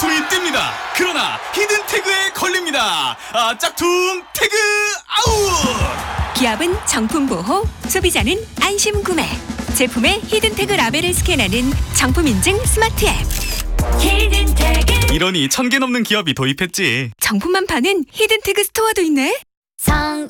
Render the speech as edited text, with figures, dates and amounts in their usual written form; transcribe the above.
짝퉁이 뜹니다. 그러나 히든 태그에 걸립니다. 아, 짝퉁 태그 아웃! 기업은 정품 보호, 소비자는 안심 구매. 제품의 히든 태그 라벨을 스캔하는 정품 인증 스마트 앱. 히든 태그. 이러니 1000개 넘는 기업이 도입했지. 정품만 파는 히든 태그 스토어도 있네. 성